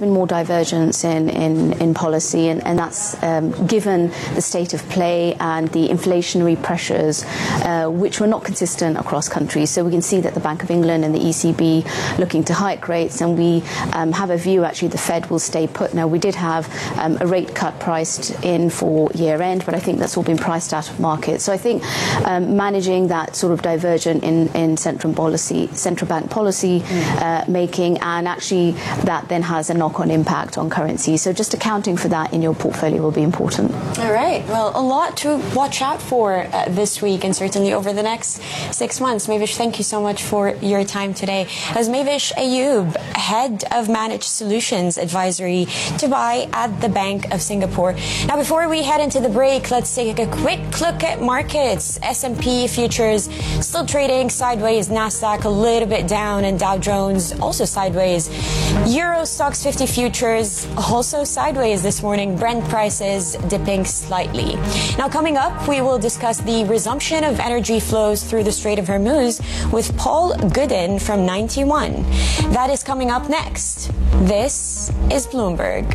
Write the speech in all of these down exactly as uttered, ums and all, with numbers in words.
been more divergence in, in, in policy, and, and that's um, given the state of play and the inflationary pressures, uh, which were not consistent across countries. So we can see that the Bank of England and the E C B looking to hike rates, and we um, have a view actually the Fed will stay put. Now, we did have um, a rate cut priced in for year end, but I think that's all been priced out of market. So I think um, managing that sort of divergent in, in central policy, central bank policy uh, making, and actually that then has a knock-on impact on currency. So just accounting for that in your portfolio will be important. All right. Well, a lot to watch out for uh, this week and certainly over the next six months. Mavish, thank you so much for your time today. As Mavish Ayub, Head of Managed Solutions Advisory to Buy at the Bank of Singapore. Now, before we head into the break, let's take a quick look at markets. S and P futures still trading sideways, NASDAQ a little bit down, and Dow Jones also sideways. Euro Stoxx fifty futures also sideways this morning. Brent prices dipping slightly. Now, coming up, we will discuss the resumption of energy flows through the Strait of Hormuz with Paul Gooden from Ninety One. That is coming up next. This is Bloomberg.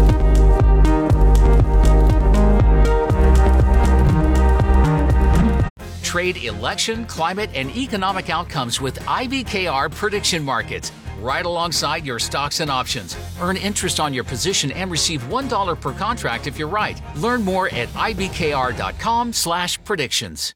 Trade election, climate, and economic outcomes with I B K R Prediction Markets. Right alongside your stocks and options. Earn interest on your position and receive one dollar per contract if you're right. Learn more at ibkr.com slash predictions.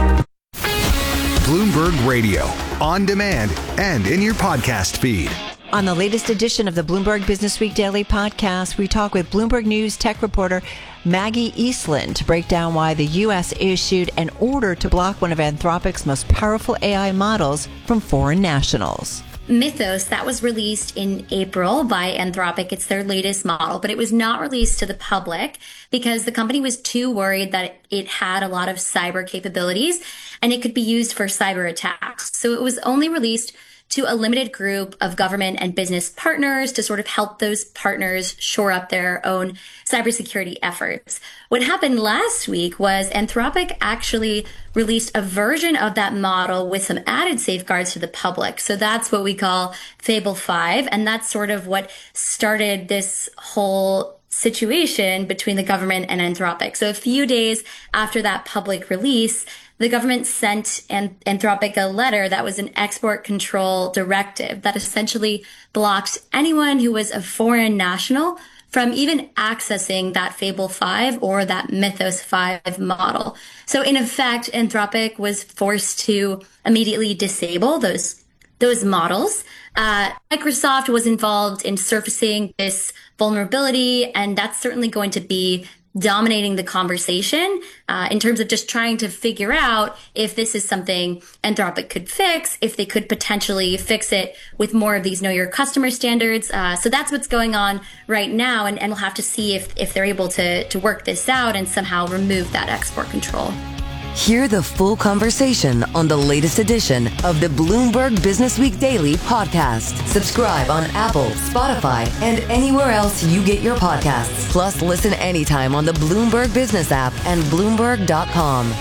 Bloomberg Radio, on demand and in your podcast feed. On the latest edition of the Bloomberg Business Week Daily Podcast, we talk with Bloomberg News tech reporter Maggie Eastland to break down why the U S issued an order to block one of Anthropic's most powerful A I models from foreign nationals. Mythos, that was released in April by Anthropic. It's their latest model, but it was not released to the public because the company was too worried that it had a lot of cyber capabilities and it could be used for cyber attacks. So it was only released to a limited group of government and business partners to sort of help those partners shore up their own cybersecurity efforts. What happened last week was Anthropic actually released a version of that model with some added safeguards to the public. So that's what we call Fable five. And that's sort of what started this whole situation between the government and Anthropic. So a few days after that public release, the government sent Anthropic a letter that was an export control directive that essentially blocked anyone who was a foreign national from even accessing that Fable five or that Mythos five model. So in effect, Anthropic was forced to immediately disable those those models. Uh, Microsoft was involved in surfacing this vulnerability, and that's certainly going to be dominating the conversation uh, in terms of just trying to figure out if this is something Anthropic could fix, if they could potentially fix it with more of these know your customer standards. Uh, so that's what's going on right now, and, and we'll have to see if, if they're able to, to work this out and somehow remove that export control. Hear the full conversation on the latest edition of the Bloomberg Business Week Daily Podcast. Subscribe on Apple, Spotify, and anywhere else you get your podcasts. Plus, listen anytime on the Bloomberg Business app and Bloomberg dot com.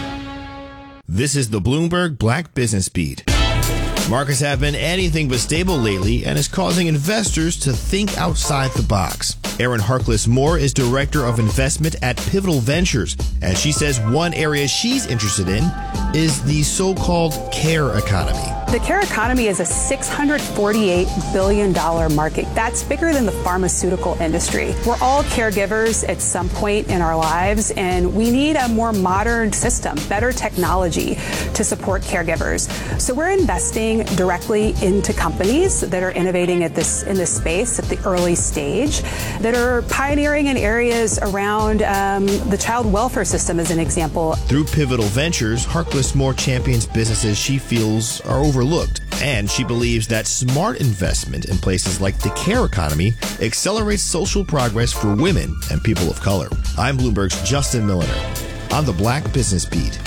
This is the Bloomberg Black Business Beat. Markets have been anything but stable lately and is causing investors to think outside the box. Erin Harkless Moore is Director of Investment at Pivotal Ventures, and she says one area she's interested in is the so-called care economy. The care economy is a six hundred forty-eight billion dollars market. That's bigger than the pharmaceutical industry. We're all caregivers at some point in our lives, and we need a more modern system, better technology to support caregivers. So we're investing directly into companies that are innovating at this in this space at the early stage, that are pioneering in areas around um, the child welfare system, as an example. Through Pivotal Ventures, Harkless Moore champions businesses she feels are overlooked, and she believes that smart investment in places like the care economy accelerates social progress for women and people of color. I'm Bloomberg's Justin Milliner on the Black Business Beat.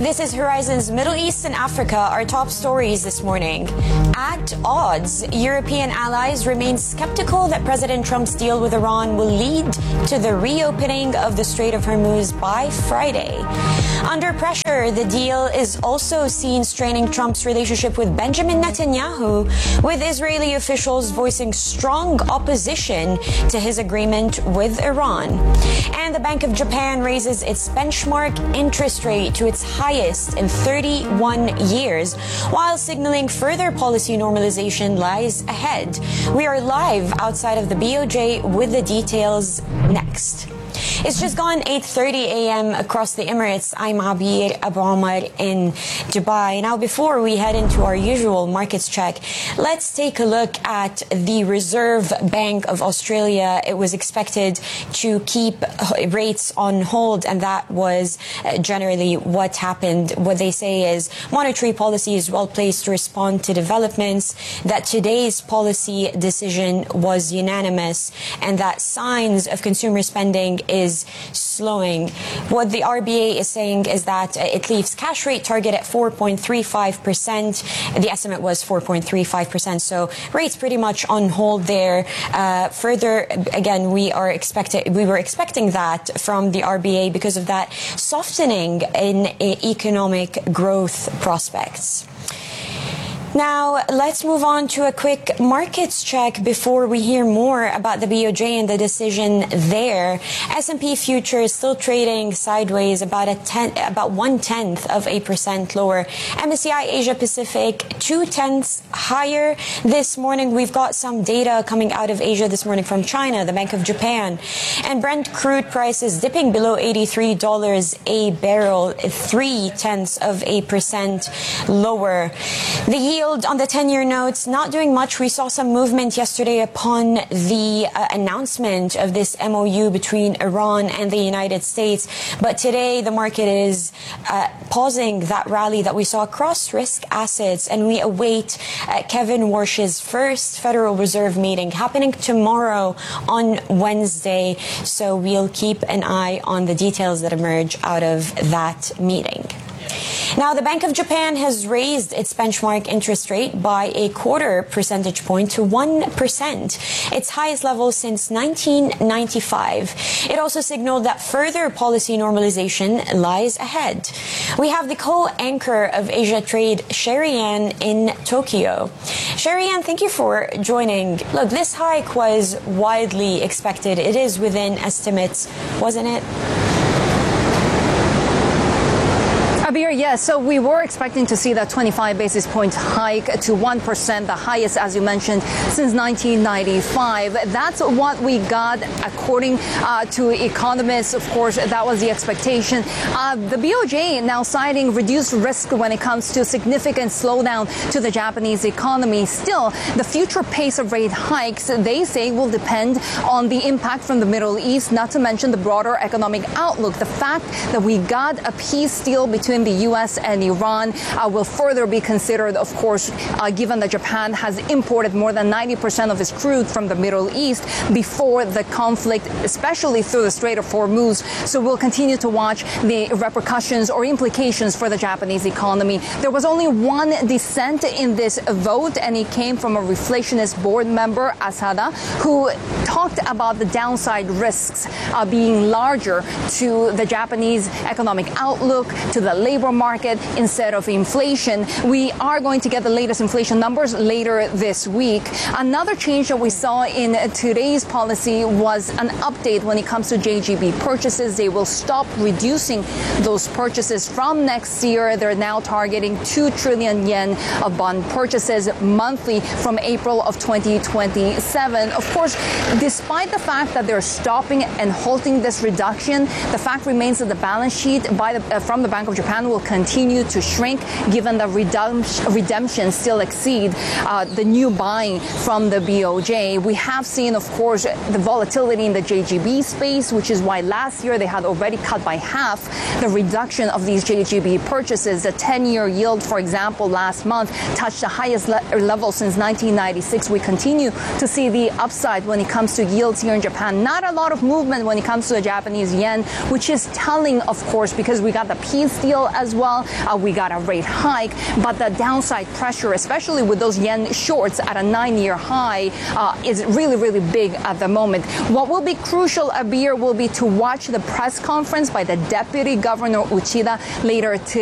This is Horizon's Middle East and Africa, our top stories this morning. At odds, European allies remain skeptical that President Trump's deal with Iran will lead to the reopening of the Strait of Hormuz by Friday. Under pressure, the deal is also seen straining Trump's relationship with Benjamin Netanyahu, with Israeli officials voicing strong opposition to his agreement with Iran. And the Bank of Japan raises its benchmark interest rate to its highest in thirty-one years, while signaling further policy normalization lies ahead. We are live outside of the B O J with the details next. It's just gone eight thirty a.m. across the Emirates. I'm Abir Abu Omar in Dubai. Now, before we head into our usual markets check, let's take a look at the Reserve Bank of Australia. It was expected to keep rates on hold, and that was generally what happened. What they say is monetary policy is well placed to respond to developments, that today's policy decision was unanimous, and that signs of consumer spending is slowing. What the R B A is saying is that it leaves cash rate target at four point three five percent. The estimate was four point three five percent. So rates pretty much on hold there. Uh, further, again, we are expecting, we were expecting that from the R B A because of that softening in economic growth prospects. Now, let's move on to a quick markets check before we hear more about the B O J and the decision there. S and P futures still trading sideways, about a ten, about one tenth of a percent lower. M S C I Asia Pacific two tenths higher this morning. We've got some data coming out of Asia this morning from China, the Bank of Japan, and Brent crude prices dipping below eighty-three dollars a barrel, three tenths of a percent lower. The yield on the ten-year notes not doing much. We saw some movement yesterday upon the uh, announcement of this M O U between Iran and the United States. But today the market is uh, pausing that rally that we saw across risk assets, and we await uh, Kevin Warsh's first Federal Reserve meeting happening tomorrow on Wednesday. So we'll keep an eye on the details that emerge out of that meeting. Now, the Bank of Japan has raised its benchmark interest rate by a quarter percentage point to one percent, its highest level since nineteen ninety-five. It also signaled that further policy normalization lies ahead. We have the co-anchor of Asia Trade, Sherry Ann, in Tokyo. Sherry Ann, thank you for joining. Look, this hike was widely expected. It is within estimates, wasn't it? Abir, yes. So we were expecting to see that twenty-five basis point hike to one percent, the highest, as you mentioned, since nineteen ninety-five. That's what we got, according uh, to economists. Of course, that was the expectation. Uh, the B O J now citing reduced risk when it comes to significant slowdown to the Japanese economy. Still, the future pace of rate hikes, they say, will depend on the impact from the Middle East, not to mention the broader economic outlook. The fact that we got a peace deal between the U S and Iran uh, will further be considered, of course, uh, given that Japan has imported more than ninety percent of its crude from the Middle East before the conflict, especially through the Strait of Hormuz. So we'll continue to watch the repercussions or implications for the Japanese economy. There was only one dissent in this vote, and it came from a reflationist board member, Asada, who talked about the downside risks uh, being larger to the Japanese economic outlook, to the labor market, instead of inflation. We are going to get the latest inflation numbers later this week. Another change that we saw in today's policy was an update when it comes to J G B purchases. They will stop reducing those purchases from next year. They're now targeting two trillion yen of bond purchases monthly from April of twenty twenty-seven. Of course, despite the fact that they're stopping and halting this reduction, the fact remains that the balance sheet by the, uh, from the Bank of Japan will continue to shrink, given that redemption, redemption still exceed uh, the new buying from the B O J. We have seen, of course, the volatility in the J G B space, which is why last year they had already cut by half the reduction of these J G B purchases. The ten-year yield, for example, last month touched the highest le- level since nineteen ninety-six. We continue to see the upside when it comes to yields here in Japan. Not a lot of movement when it comes to the Japanese yen, which is telling, of course, because we got the peace deal as well. well. Uh, we got a rate hike, but the downside pressure, especially with those yen shorts at a nine-year high, uh, is really, really big at the moment. What will be crucial, Abir, will be to watch the press conference by the Deputy Governor Uchida later today.